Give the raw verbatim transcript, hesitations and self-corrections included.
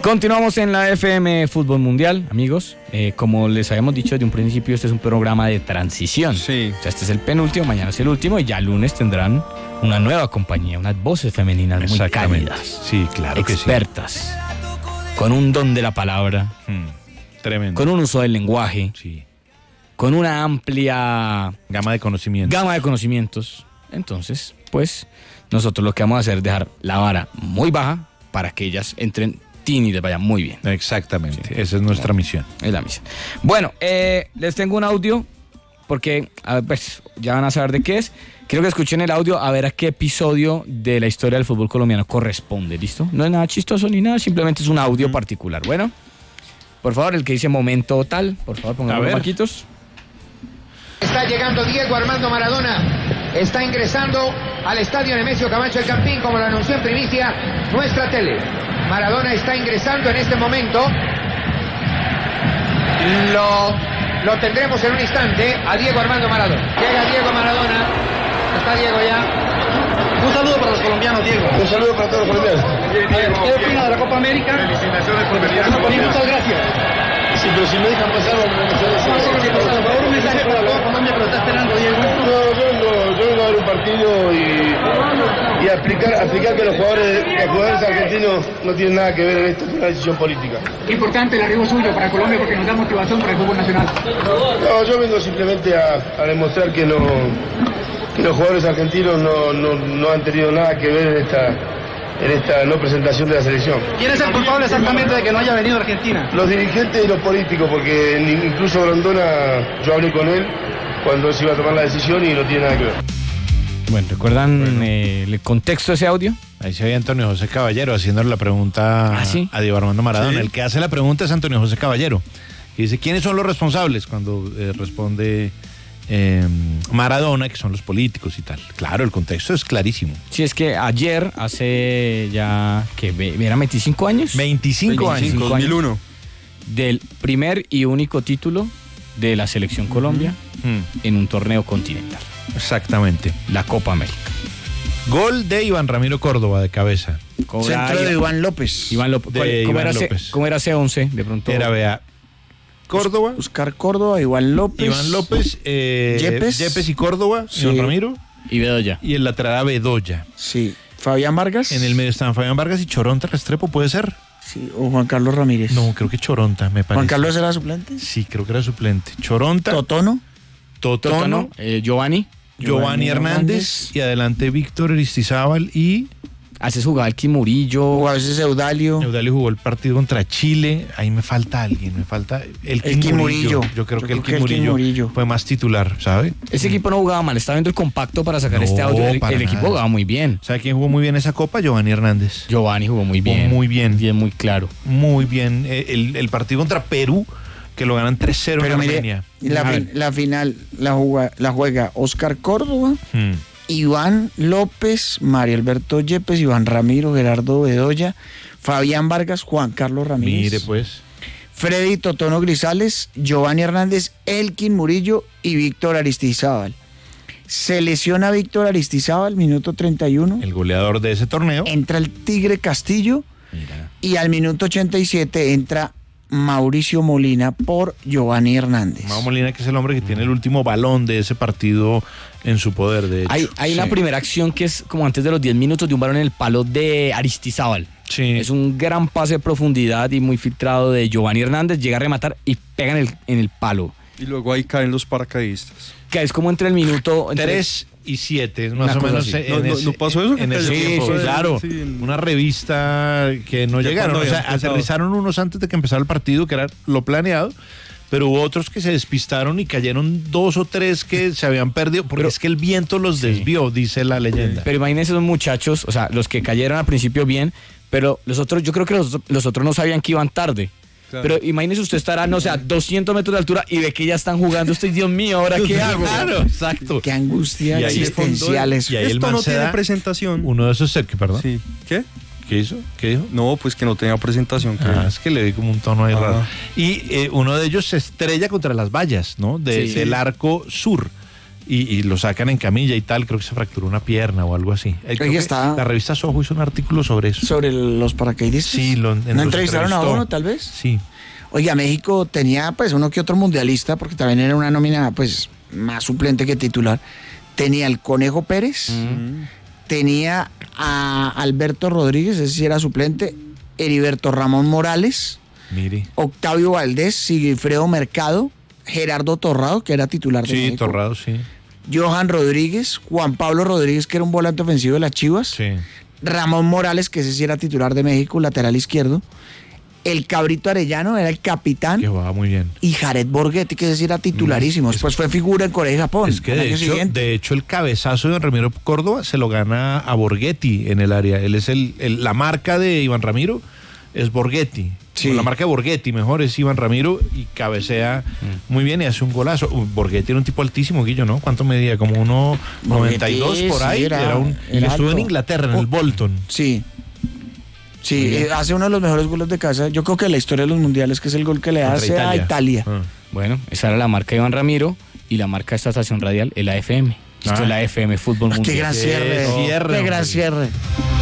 Continuamos en la F M Fútbol Mundial, amigos. Eh, como les habíamos dicho desde un principio, este es un programa de transición. Sí. O sea, este es el penúltimo, mañana es el último y ya el lunes tendrán una nueva compañía, unas voces femeninas muy cálidas. Sí, claro que sí. Expertas, con un don de la palabra. Hmm, tremendo. Con un uso del lenguaje. Sí. Con una amplia gama de conocimientos. Gama de conocimientos. Entonces, pues, nosotros lo que vamos a hacer es dejar la vara muy baja para que ellas entren y les vaya muy bien. Exactamente, sí. Esa es nuestra misión. Es la misión. Bueno, eh, les tengo un audio, porque a ver, pues, ya van a saber de qué es. Quiero que escuchen el audio a ver a qué episodio de la historia del fútbol colombiano corresponde, ¿listo? No es nada chistoso ni nada, simplemente es un audio mm. particular. Bueno, por favor, el que dice momento tal, por favor, pongan los marquitos. Está llegando Diego Armando Maradona, está ingresando al estadio Nemesio Camacho El Campín, como lo anunció en primicia nuestra tele. Maradona está ingresando en este momento. Lo, lo tendremos en un instante a Diego Armando Maradona. Llega Diego Maradona. Está Diego ya. Un saludo para los colombianos, Diego. Un saludo para todos los colombianos. ¿Qué opina de la Copa América? Felicitaciones por venir. Muchas gracias. Sí, pero si me dejan pasar, vamos a hacer Por favor, un mensaje para toda Colombia que lo está esperando, Diego. No, yo vengo, yo vengo a ver un partido y, y a explicar, a explicar que los jugadores, los jugadores argentinos no tienen nada que ver en esto, es una decisión política. Qué importante el arribo suyo para Colombia porque nos da motivación para el fútbol nacional. No, yo vengo simplemente a, a demostrar que no, que los jugadores argentinos no, no, no han tenido nada que ver en esta, en esta no presentación de la selección. ¿Quién es el culpable exactamente de que no haya venido a Argentina? Los dirigentes y los políticos, porque incluso Grondona, yo hablé con él cuando se iba a tomar la decisión y no tiene nada que ver. Bueno, ¿recuerdan bueno. Eh, el contexto de ese audio? Ahí se ve Antonio José Caballero haciéndole la pregunta ¿Ah, sí? a Diego Armando Maradona. ¿Sí? El que hace la pregunta es Antonio José Caballero. Y dice, ¿quiénes son los responsables? Cuando eh, responde eh, Maradona, que son los políticos y tal. Claro, el contexto es clarísimo. Sí, es que ayer, hace ya, ¿qué? ¿Eran veinticinco años? veinticinco años. dos mil uno. Del primer y único título de la Selección Colombia mm. en un torneo continental. Exactamente. La Copa América. Gol de Iván Ramiro Córdoba de cabeza. Centro de Iván López. Iván López. De ¿Cómo, Iván era López. C, ¿Cómo era C once? De pronto. Era, vea, Córdoba. Oscar Córdoba, Iván López. Iván López, eh, Yepes. Yepes y Córdoba, Sí. Iván Ramiro. Y Bedoya. Y el lateral era Bedoya. Sí. Fabián Vargas. En el medio estaban Fabián Vargas y Choronta Restrepo, ¿puede ser? Sí, o Juan Carlos Ramírez. No, creo que Choronta, me parece. ¿Juan Carlos era suplente? Sí, creo que era suplente. Choronta. Totono. Totono. Totono, eh, Giovanni. Giovanni, Giovanni Hernández, Hernández. Y adelante Víctor Aristizábal y... A veces jugaba el Kim Murillo. O a veces Eudalio. Eudalio jugó el partido contra Chile. Ahí me falta alguien, me falta el Kim, El Kim Murillo. Murillo. Yo creo Yo que el creo Kim que el Kim Murillo, Murillo fue más titular, ¿sabe? Ese equipo no jugaba mal, estaba viendo el compacto para sacar No, este audio. El, para el equipo nada. jugaba muy bien. ¿Sabe quién jugó muy bien esa copa? Giovanni Hernández. Giovanni jugó muy Jugó bien. muy bien. Bien, muy claro. Muy bien. Eh, El, el partido contra Perú, que lo ganan tres cero en Pero mire, Armenia. la, A fin- ver. la final la juega, la juega Oscar Córdoba, Hmm. Iván López, Mario Alberto Yepes, Iván Ramiro, Gerardo Bedoya, Fabián Vargas, Juan Carlos Ramírez. Mire pues. Freddy Totono Grisales, Giovanni Hernández, Elkin Murillo y Víctor Aristizábal. Se lesiona Víctor Aristizábal, minuto treinta y uno. El goleador de ese torneo. Entra el Tigre Castillo. Mira. Y al minuto ochenta y siete entra Mauricio Molina por Giovanni Hernández. Mau Molina, que es el hombre que tiene el último balón de ese partido en su poder, de hecho. Hay, hay Sí. una primera acción que es como antes de los diez minutos de un balón en el palo de Aristizábal. Sí. Es un gran pase de profundidad y muy filtrado de Giovanni Hernández. Llega a rematar y pega en el, en el palo. Y luego ahí caen los paracaidistas. Que es como entre el minuto... Entre, Tres y siete, Una más o cosa menos. así. En No, no, ese, ¿no pasó eso? En Que ese cayó tiempo, todo, claro. sí, en- Una revista que no Ya llegaron. O cuando sea, había empezado. aterrizaron unos antes de que empezara el partido, que era lo planeado. Pero hubo otros que se despistaron y cayeron dos o tres que se habían perdido, porque Pero- es que el viento los desvió, dice la leyenda. Pero imagínense esos muchachos, o sea, los que cayeron al principio bien, pero los otros, yo creo que los, los otros no sabían que iban tarde. Claro. Pero imagínese usted estar a, no sé, a doscientos metros de altura y ve que ya están jugando. Usted, Dios mío, ¿ahora qué hago? Claro, exacto. Qué angustia Y ahí existencial eso. y ahí el Esto man no se tiene da presentación. Uno de esos, ¿qué, perdón? Sí. ¿Qué? ¿Qué hizo? ¿Qué dijo? No, pues que no tenía presentación. que- Ah, es que le di como un tono ahí Ah. raro. Y eh, uno de ellos se estrella contra las vallas, ¿no? De- Sí. Del arco sur. y, y lo sacan en camilla y tal, creo que se fracturó una pierna o algo así. Eh, creo Ahí que está. La revista Soho hizo un artículo sobre eso. Sobre los paracaidistas. Sí, lo, en- ¿No los entrevistaron a entrevistó. uno, tal vez? Sí. Oiga, México tenía pues uno que otro mundialista, porque también era una nómina pues más suplente que titular. Tenía el Conejo Pérez, tenía a Alberto Rodríguez, ese sí era suplente, Heriberto Ramón Morales, Mire. Octavio Valdés, Sigifredo Mercado, Gerardo Torrado, que era titular de Sí, México, Torrado, sí. Johan Rodríguez, Juan Pablo Rodríguez, que era un volante ofensivo de las Chivas, Sí. Ramón Morales, que ese sí era titular de México, lateral izquierdo, el Cabrito Arellano era el capitán, Que jugaba muy bien. y Jared Borghetti, que ese sí era titularísimo. Después fue figura en Corea y Japón. Es que al de año hecho, siguiente. de hecho el cabezazo de Iván Ramiro Córdoba se lo gana a Borghetti en el área. Él es el, el- la marca de Iván Ramiro es Borghetti. Sí. O la marca de Borghetti, mejor, es Iván Ramiro y cabecea muy bien y hace un golazo. Uh, Borghetti era un tipo altísimo, Guillo, ¿no? ¿Cuánto medía? Como uno noventa y dos Borghetti, por ahí. sí, era- Era un, y era estuvo en alto. Inglaterra, en el Oh. Bolton. Sí. Sí, eh, hace uno de los mejores goles de casa. Yo creo que en la historia de los mundiales, que es el gol que le Contra hace a Italia. Ah. Bueno, esa era la marca de Iván Ramiro y la marca de esta estación radial, el A F M. Esto Ah. es la A F M Fútbol Ah, Mundial. qué gran Qué cierre. cierre, Qué gran hombre. cierre.